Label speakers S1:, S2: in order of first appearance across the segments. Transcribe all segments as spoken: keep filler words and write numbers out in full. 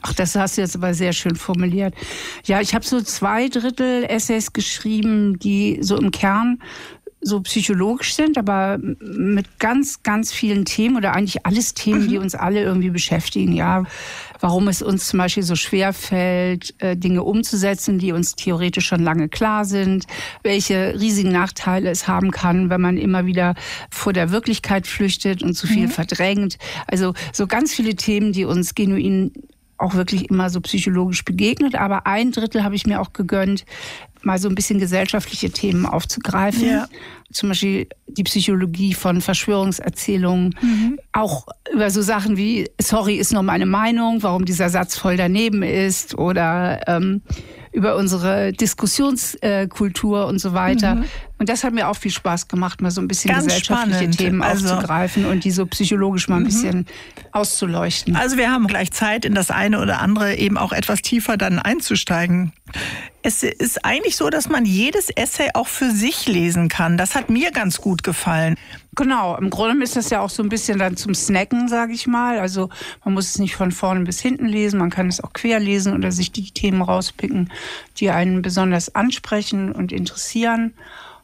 S1: Ach, das hast du jetzt aber sehr schön formuliert. Ja, ich habe so zwei Drittel Essays geschrieben, die so im Kern so psychologisch sind, aber mit ganz, ganz vielen Themen oder eigentlich alles Themen, mhm. die uns alle irgendwie beschäftigen. Ja, warum es uns zum Beispiel so schwer fällt, Dinge umzusetzen, die uns theoretisch schon lange klar sind, welche riesigen Nachteile es haben kann, wenn man immer wieder vor der Wirklichkeit flüchtet und zu viel mhm. verdrängt. Also so ganz viele Themen, die uns genuin auch wirklich immer so psychologisch begegnet. Aber ein Drittel habe ich mir auch gegönnt, mal so ein bisschen gesellschaftliche Themen aufzugreifen. Ja. Zum Beispiel die Psychologie von Verschwörungserzählungen. Mhm. Auch über so Sachen wie, sorry, ist nur meine Meinung, warum dieser Satz voll daneben ist. Oder ähm, über unsere Diskussionskultur und so weiter. Mhm. Und das hat mir auch viel Spaß gemacht, mal so ein bisschen Ganz gesellschaftliche spannend. Themen also, aufzugreifen und die so psychologisch mal ein bisschen mhm. auszuleuchten.
S2: Also wir haben gleich Zeit, in das eine oder andere eben auch etwas tiefer dann einzusteigen. Es ist eigentlich so, dass man jedes Essay auch für sich lesen kann. Das hat mir ganz gut gefallen.
S1: Genau, im Grunde ist das ja auch so ein bisschen dann zum Snacken, sage ich mal. Also man muss es nicht von vorne bis hinten lesen, man kann es auch quer lesen oder sich die Themen rauspicken, die einen besonders ansprechen und interessieren.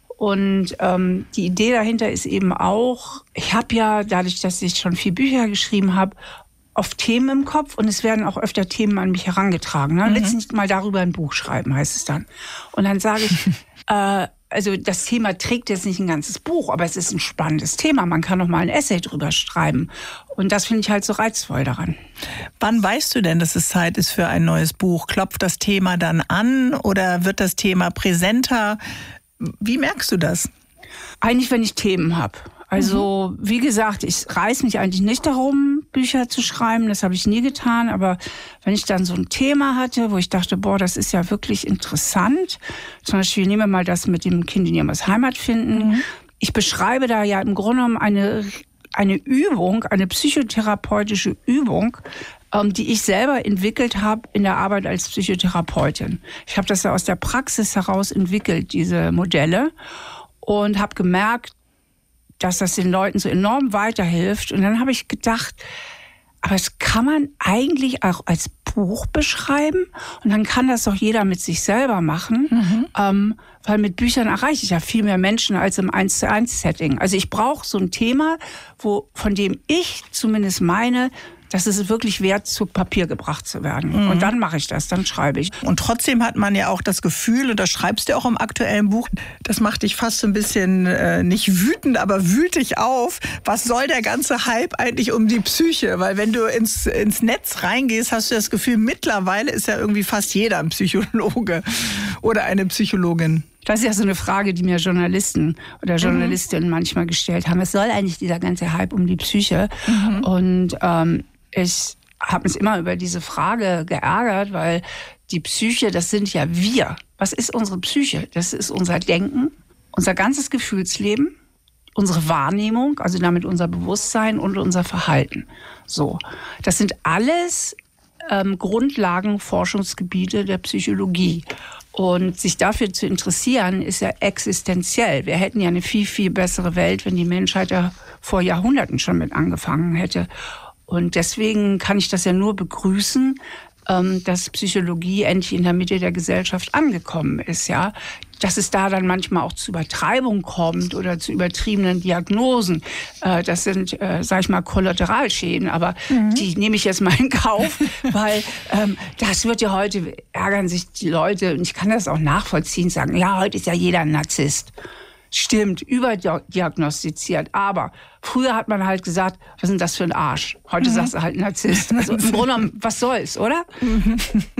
S1: Und ähm, die Idee dahinter ist eben auch, ich habe ja, dadurch, dass ich schon vier Bücher geschrieben habe, oft Themen im Kopf und es werden auch öfter Themen an mich herangetragen. Ne? Mhm. Willst du nicht mal darüber ein Buch schreiben, heißt es dann. Und dann sage ich, äh, also das Thema trägt jetzt nicht ein ganzes Buch, aber es ist ein spannendes Thema. Man kann noch mal ein Essay drüber schreiben. Und das finde ich halt so reizvoll daran.
S2: Wann weißt du denn, dass es Zeit ist für ein neues Buch? Klopft das Thema dann an oder wird das Thema präsenter? Wie merkst du das?
S1: Eigentlich, wenn ich Themen habe. Also, wie gesagt, ich reiß mich eigentlich nicht darum, Bücher zu schreiben. Das habe ich nie getan. Aber wenn ich dann so ein Thema hatte, wo ich dachte, boah, das ist ja wirklich interessant. Zum Beispiel, nehmen wir mal das mit dem Kind in ihres Heimat finden. Mhm. Ich beschreibe da ja im Grunde genommen eine, eine Übung, eine psychotherapeutische Übung, ähm, die ich selber entwickelt habe in der Arbeit als Psychotherapeutin. Ich habe das ja aus der Praxis heraus entwickelt, diese Modelle. Und habe gemerkt, dass das den Leuten so enorm weiterhilft. Und dann habe ich gedacht, aber das kann man eigentlich auch als Buch beschreiben. Und dann kann das doch jeder mit sich selber machen. Mhm. Ähm, weil mit Büchern erreiche ich ja viel mehr Menschen als im eins zu eins Setting. Also ich brauche so ein Thema, wo, von dem ich zumindest meine, dass es wirklich wert, zu Papier gebracht zu werden. Mhm. Und dann mache ich das, dann schreibe ich.
S2: Und trotzdem hat man ja auch das Gefühl, und das schreibst du auch im aktuellen Buch, das macht dich fast so ein bisschen, äh, nicht wütend, aber wühlt dich auf. Was soll der ganze Hype eigentlich um die Psyche? Weil wenn du ins, ins Netz reingehst, hast du das Gefühl, mittlerweile ist ja irgendwie fast jeder ein Psychologe oder eine Psychologin.
S1: Das ist ja so eine Frage, die mir Journalisten oder Journalistinnen mhm. manchmal gestellt haben. Was soll eigentlich dieser ganze Hype um die Psyche? Mhm. Und ähm, ich habe mich immer über diese Frage geärgert, weil die Psyche, das sind ja wir. Was ist unsere Psyche? Das ist unser Denken, unser ganzes Gefühlsleben, unsere Wahrnehmung, also damit unser Bewusstsein und unser Verhalten. So, das sind alles ähm, Grundlagen, Forschungsgebiete der Psychologie. Und sich dafür zu interessieren, ist ja existenziell. Wir hätten ja eine viel, viel bessere Welt, wenn die Menschheit ja vor Jahrhunderten schon mit angefangen hätte. Und deswegen kann ich das ja nur begrüßen, dass Psychologie endlich in der Mitte der Gesellschaft angekommen ist, ja. Dass es da dann manchmal auch zu Übertreibung kommt oder zu übertriebenen Diagnosen. Das sind, sag ich mal, Kollateralschäden, aber mhm. die nehme ich jetzt mal in Kauf, weil ähm, das wird ja heute, ärgern sich die Leute, und ich kann das auch nachvollziehen, sagen, ja, heute ist ja jeder ein Narzisst. Stimmt, überdiagnostiziert. Aber früher hat man halt gesagt, was ist denn das für ein Arsch? Heute mhm. sagst du halt Narzisst. Also im Grunde genommen, was soll's, oder? Mhm.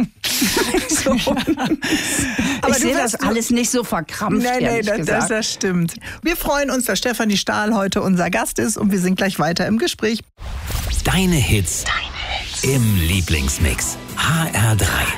S1: so. Aber ich sehe das alles nicht so verkrampft,
S2: nein,
S1: ehrlich
S2: nein,
S1: gesagt.
S2: Das, das stimmt. Wir freuen uns, dass Stefanie Stahl heute unser Gast ist und wir sind gleich weiter im Gespräch.
S3: Deine Hits, Deine Hits. Im Lieblingsmix. H R drei.